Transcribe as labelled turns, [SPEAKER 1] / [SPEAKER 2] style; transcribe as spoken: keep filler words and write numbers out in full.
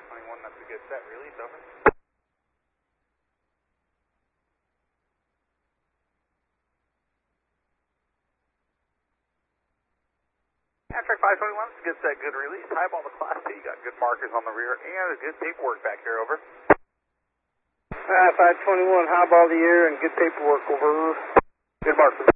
[SPEAKER 1] five twenty-one, that's a good set. Release, over. Amtrak five twenty-one, it's a good set, good release. Highball the Class two, you got good markers on the rear and good paperwork back here, over.
[SPEAKER 2] Uh, five twenty-one, highball the air and good paperwork, over.
[SPEAKER 1] Good markers.